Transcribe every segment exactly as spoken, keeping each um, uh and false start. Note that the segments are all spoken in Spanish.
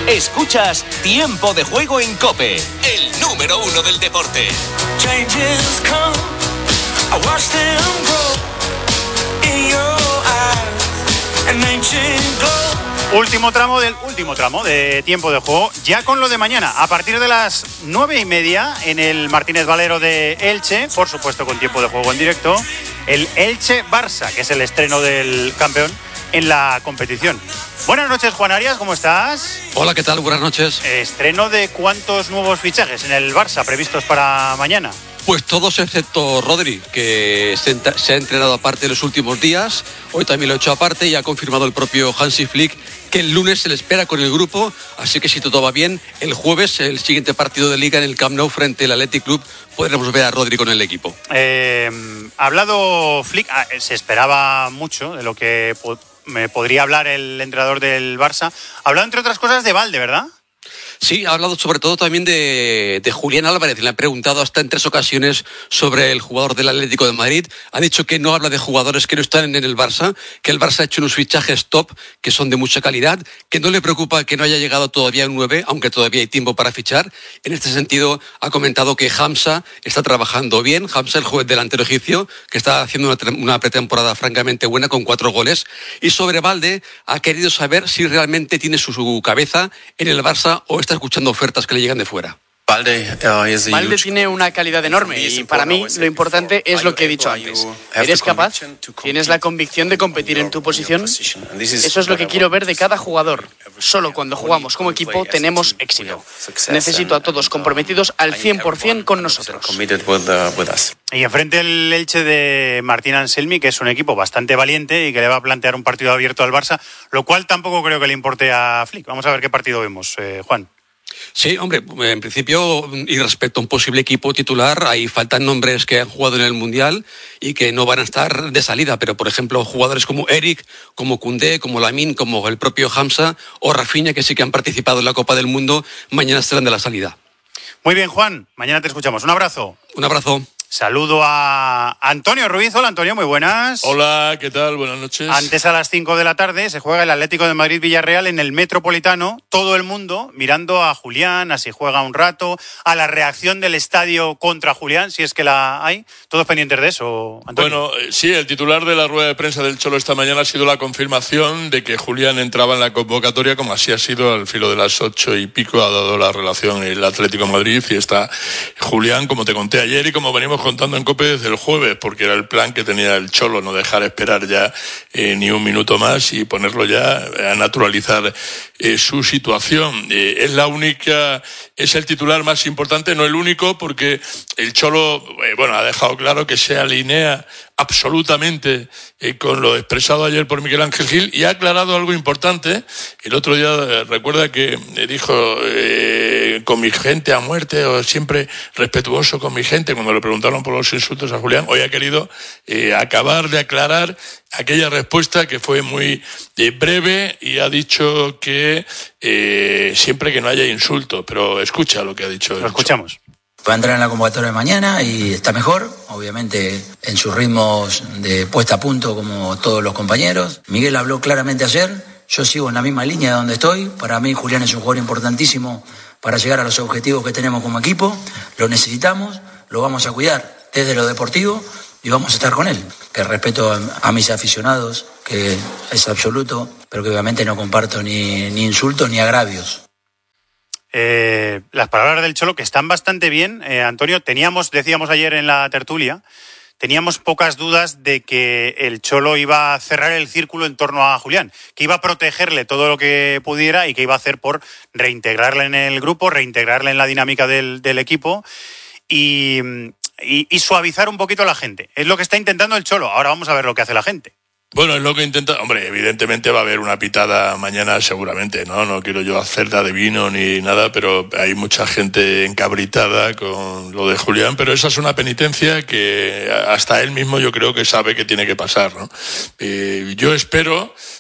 Escuchas Tiempo de Juego en COPE, el número uno del deporte. Changes come, I watch them grow in your eyes, an ancient glow. Último tramo del último tramo de Tiempo de Juego, ya con lo de mañana, a partir de las nueve y media en el Martínez Valero de Elche, por supuesto con Tiempo de Juego en directo, el Elche-Barça, que es el estreno del campeón en la competición. Buenas noches, Juan Arias, ¿cómo estás? Hola, ¿qué tal? Buenas noches. Estreno de ¿cuántos nuevos fichajes en el Barça previstos para mañana? Pues todos excepto Rodri, que se, se ha entrenado aparte en los últimos días. Hoy también lo ha hecho aparte y ha confirmado el propio Hansi Flick que el lunes se le espera con el grupo. Así que si todo va bien, el jueves, el siguiente partido de Liga en el Camp Nou frente al Athletic Club, podremos ver a Rodri con el equipo. Eh, ha hablado Flick, se esperaba mucho de lo que po- me podría hablar el entrenador del Barça. Ha hablado, entre otras cosas, de Valde, ¿verdad? Sí, ha hablado sobre todo también de, de Julián Álvarez. Le han preguntado hasta en tres ocasiones sobre el jugador del Atlético de Madrid. Ha dicho que no habla de jugadores que no están en el Barça, que el Barça ha hecho unos fichajes top que son de mucha calidad, que no le preocupa que no haya llegado todavía un nueve, aunque todavía hay tiempo para fichar. En este sentido, ha comentado que Hamza está trabajando bien. Hamza, el juez delantero egipcio, que está haciendo una, una pretemporada francamente buena con cuatro goles. Y sobre Valde, ha querido saber si realmente tiene su, su cabeza en el Barça o está escuchando ofertas que le llegan de fuera. Valde, uh, Valde tiene una calidad enorme y para mí lo importante es lo que he dicho antes. ¿Eres capaz? ¿Tienes la convicción de competir en tu posición? Eso es lo que quiero ver de cada jugador. Solo cuando jugamos como equipo tenemos éxito. Necesito a todos comprometidos al cien por ciento con nosotros. Y enfrente el Elche de Martín Anselmi, que es un equipo bastante valiente y que le va a plantear un partido abierto al Barça, lo cual tampoco creo que le importe a Flick. Vamos a ver qué partido vemos, eh, Juan. Sí, hombre, en principio, y respecto a un posible equipo titular, ahí faltan nombres que han jugado en el Mundial y que no van a estar de salida, pero por ejemplo, jugadores como Eric, como Koundé, como Lamine, como el propio Hamza o Rafinha, que sí que han participado en la Copa del Mundo, mañana estarán de la salida. Muy bien, Juan, mañana te escuchamos. Un abrazo. Un abrazo. Saludo a Antonio Ruiz. Hola, Antonio, muy buenas. Hola, ¿qué tal? Buenas noches. Antes, a las cinco de la tarde, se juega el Atlético de Madrid-Villarreal en el Metropolitano. Todo el mundo mirando a Julián, a si juega un rato, a la reacción del estadio contra Julián, si es que la hay. Todos pendientes de eso, Antonio. Bueno, sí, el titular de la rueda de prensa del Cholo esta mañana ha sido la confirmación de que Julián entraba en la convocatoria, como así ha sido al filo de las ocho y pico, ha dado la relación el Atlético de Madrid y está Julián, como te conté ayer y como venimos contando en COPE desde el jueves, porque era el plan que tenía el Cholo, no dejar esperar ya eh, ni un minuto más y ponerlo ya a naturalizar eh, su situación. Eh, es la única, es el titular más importante, no el único, porque el Cholo, eh, bueno, ha dejado claro que se alinea absolutamente eh, con lo expresado ayer por Miguel Ángel Gil y ha aclarado algo importante. El otro día eh, recuerda que eh, dijo eh, con mi gente a muerte o siempre respetuoso con mi gente cuando le preguntaron por los insultos a Julián. Hoy ha querido eh, acabar de aclarar aquella respuesta que fue muy eh, breve y ha dicho que eh, siempre que no haya insultos, pero escucha lo que ha dicho. Lo escuchamos. Va a entrar en la convocatoria de mañana y está mejor, obviamente en sus ritmos de puesta a punto como todos los compañeros. Miguel habló claramente ayer, yo sigo en la misma línea de donde estoy. Para mí Julián es un jugador importantísimo para llegar a los objetivos que tenemos como equipo. Lo necesitamos, lo vamos a cuidar desde lo deportivo y vamos a estar con él. Que respeto a, a mis aficionados, que es absoluto, pero que obviamente no comparto ni, ni insultos ni agravios. Eh, las palabras del Cholo que están bastante bien, eh, Antonio. Teníamos, decíamos ayer en la tertulia, teníamos pocas dudas de que el Cholo iba a cerrar el círculo en torno a Julián, que iba a protegerle todo lo que pudiera y que iba a hacer por reintegrarle en el grupo, reintegrarle en la dinámica del, del equipo y, y, y suavizar un poquito a la gente. Es lo que está intentando el Cholo. Ahora vamos a ver lo que hace la gente. Bueno, es lo que intenta. Hombre, evidentemente va a haber una pitada mañana seguramente, ¿no? No quiero yo hacer de adivino ni nada, pero hay mucha gente encabritada con lo de Julián, pero esa es una penitencia que hasta él mismo yo creo que sabe que tiene que pasar, ¿no? Eh, yo espero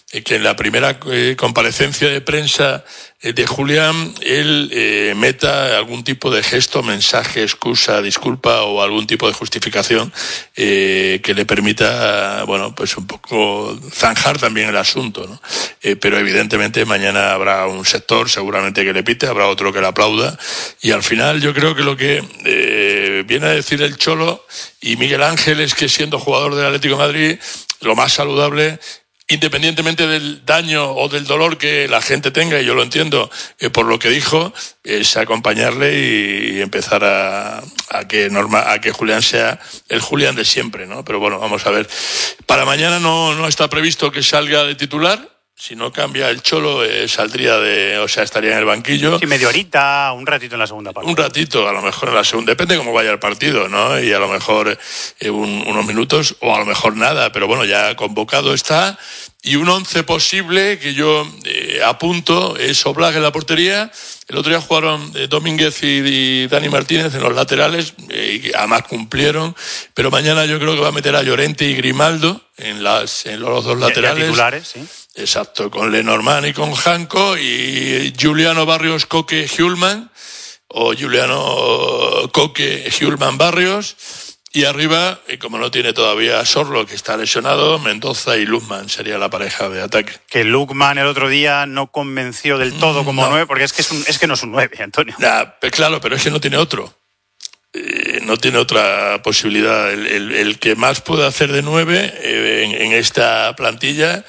eh, que en la primera eh, comparecencia de prensa eh, de Julián, él eh, meta algún tipo de gesto, mensaje, excusa, disculpa o algún tipo de justificación eh, que le permita, bueno, pues un poco zanjar también el asunto, ¿no? Eh, pero evidentemente mañana habrá un sector seguramente que le pite, habrá otro que le aplauda, y al final yo creo que lo que eh, viene a decir el Cholo y Miguel Ángel es que, siendo jugador del Atlético de Madrid, lo más saludable, independientemente del daño o del dolor que la gente tenga, y yo lo entiendo eh, por lo que dijo, es acompañarle y, y empezar a, a que Norma, a que Julián sea el Julián de siempre, ¿no? Pero bueno, vamos a ver. Para mañana no, no está previsto que salga de titular. Si no cambia el Cholo, eh, saldría de, o sea, estaría en el banquillo. Sí, media horita, un ratito en la segunda parte. Un ratito, a lo mejor en la segunda, depende cómo vaya el partido, ¿no? Y a lo mejor eh, un, unos minutos, o a lo mejor nada, pero bueno, ya convocado está. Y un once posible que yo eh, apunto es Oblak en la portería. El otro día jugaron eh, Domínguez y, y Dani Martínez en los laterales, eh, y además cumplieron. Pero mañana yo creo que va a meter a Llorente y Grimaldo en, las, en los dos laterales. Ya titulares, sí. Exacto, con Lenormand y con Janko, y Juliano Barrios, Coque, Hjulman, o Juliano Coque, Hjulman, Barrios, y arriba, y como no tiene todavía Sorlo, que está lesionado, Mendoza y Lukman sería la pareja de ataque. Que Lukman el otro día no convenció del todo como no. nueve, porque es que, es, un, es que no es un nueve, Antonio. Nah, pues claro, pero es que no tiene otro. Eh, no tiene otra posibilidad. El, el, el que más puede hacer de nueve eh, en, en esta plantilla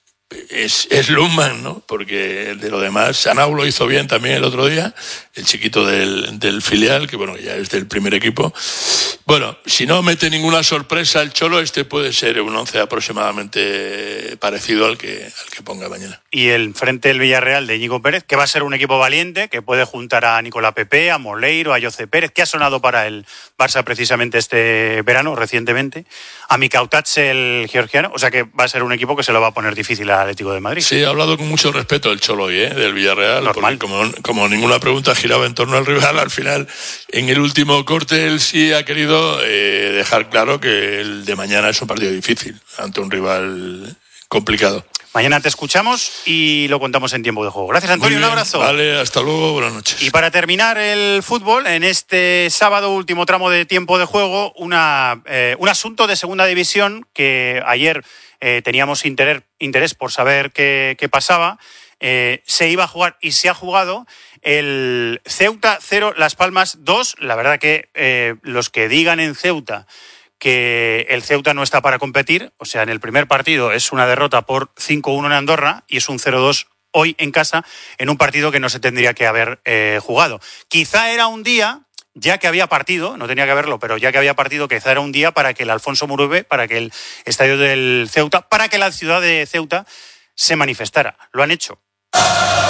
es, es Lukman, ¿no? Porque de lo demás, Sanau lo hizo bien también el otro día, el chiquito del, del filial, que bueno, ya es del primer equipo. Bueno, si no mete ninguna sorpresa el Cholo, este puede ser un once aproximadamente parecido al que, al que ponga mañana. Y el frente del Villarreal de Íñigo Pérez, que va a ser un equipo valiente, que puede juntar a Nicolás Pepe, a Moleiro, a Jose Pérez, que ha sonado para el Barça precisamente este verano, recientemente, a Mikautats, el georgiano, o sea que va a ser un equipo que se lo va a poner difícil al Atlético de Madrid. Sí, ha hablado con mucho respeto el Cholo hoy, ¿eh? Del Villarreal, normal, porque como, como ninguna pregunta giraba en torno al rival, al final, en el último corte, él sí ha querido eh, dejar claro que el de mañana es un partido difícil ante un rival complicado. Mañana te escuchamos y lo contamos en tiempo de juego. Gracias, Antonio, un abrazo. Vale, hasta luego, buenas noches. Y para terminar el fútbol, en este sábado, último tramo de tiempo de juego, una, eh, un asunto de segunda división que ayer eh, teníamos interés, interés por saber qué, qué pasaba. Eh, se iba a jugar y se ha jugado el Ceuta cero, Las Palmas dos. La verdad que eh, los que digan en Ceuta que el Ceuta no está para competir, o sea, en el primer partido es una derrota por cinco uno en Andorra y es un cero dos hoy en casa en un partido que no se tendría que haber eh, jugado. Quizá era un día, ya que había partido, no tenía que haberlo, pero ya que había partido, quizá era un día para que el Alfonso Muruebe, para que el estadio del Ceuta, para que la ciudad de Ceuta se manifestara. Lo han hecho.